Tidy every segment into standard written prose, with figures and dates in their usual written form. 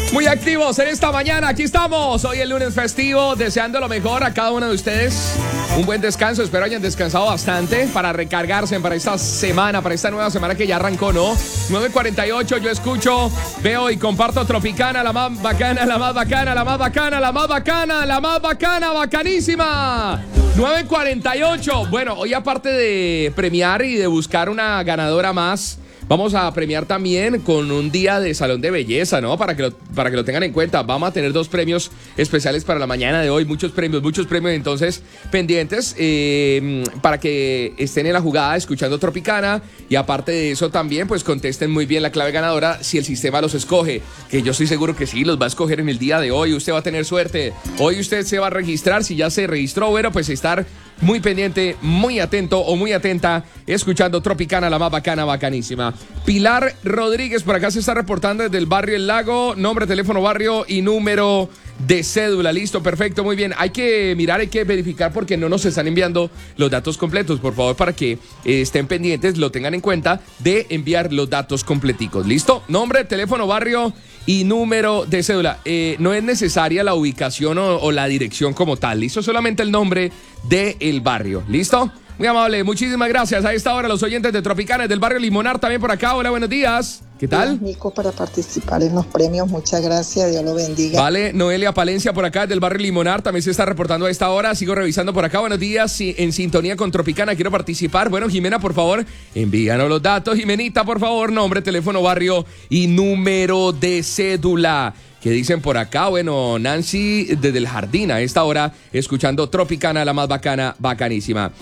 Muy activos en esta mañana, aquí estamos, hoy el lunes festivo, deseando lo mejor a cada uno de ustedes, un buen descanso, espero hayan descansado bastante para recargarse para esta semana, para esta nueva semana que ya arrancó, ¿no? 9:48, yo escucho, veo y comparto Tropicana, la más bacana, la más bacana, la más bacana, la más bacana, la más bacana, bacanísima. 9:48, bueno, hoy aparte de premiar y de buscar una ganadora más, vamos a premiar también con un día de salón de belleza, ¿no? Para que lo tengan en cuenta. Vamos a tener 2 premios especiales para la mañana de hoy. Muchos premios. Entonces, pendientes para que estén en la jugada escuchando Tropicana. Y aparte de eso también, pues contesten muy bien la clave ganadora si el sistema los escoge. Que yo estoy seguro que sí, los va a escoger en el día de hoy. Usted va a tener suerte. Hoy usted se va a registrar. Si ya se registró, bueno, pues estar muy pendiente, muy atento o muy atenta, escuchando Tropicana, la más bacana, bacanísima. Pilar Rodríguez por acá se está reportando desde el barrio El Lago, nombre, teléfono, barrio y número de cédula. Listo, perfecto, muy bien. Hay que mirar, hay que verificar porque no nos están enviando los datos completos. Por favor, para que estén pendientes, lo tengan en cuenta de enviar los datos completicos. ¿Listo? Nombre, teléfono, barrio y número de cédula. No es necesaria la ubicación o la dirección como tal. ¿Listo? Solamente el nombre del barrio. ¿Listo? Muy amable, muchísimas gracias. A esta hora los oyentes de Tropicana del barrio Limonar también por acá. Hola, buenos días. ¿Qué tal? Nico, para participar en los premios, muchas gracias, Dios lo bendiga. Vale, Noelia Palencia por acá del barrio Limonar también se está reportando a esta hora. Sigo revisando por acá. Buenos días, en sintonía con Tropicana, quiero participar. Bueno, Jimena, por favor, envíanos los datos. Jimenita, por favor, nombre, teléfono, barrio y número de cédula. ¿Qué dicen por acá? Bueno, Nancy desde el jardín a esta hora, escuchando Tropicana, la más bacana, bacanísima.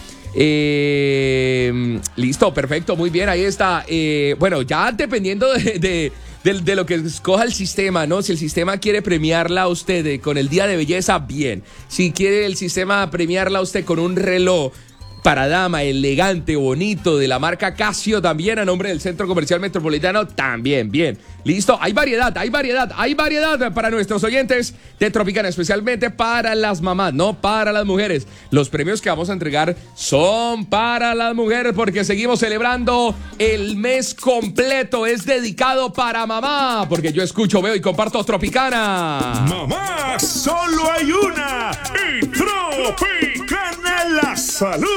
Listo, perfecto, muy bien, ahí está. Bueno, ya dependiendo de lo que escoja el sistema, ¿no? Si el sistema quiere premiarla a usted con el día de belleza, bien. Si quiere el sistema premiarla a usted con un reloj para dama, elegante, bonito, de la marca Casio, también a nombre del Centro Comercial Metropolitano, también, bien. Listo, hay variedad para nuestros oyentes de Tropicana, especialmente para las mamás, no para las mujeres. Los premios que vamos a entregar son para las mujeres porque seguimos celebrando el mes completo, es dedicado para mamá, porque yo escucho, veo y comparto Tropicana. Mamá, solo hay una y Tropicana la salud.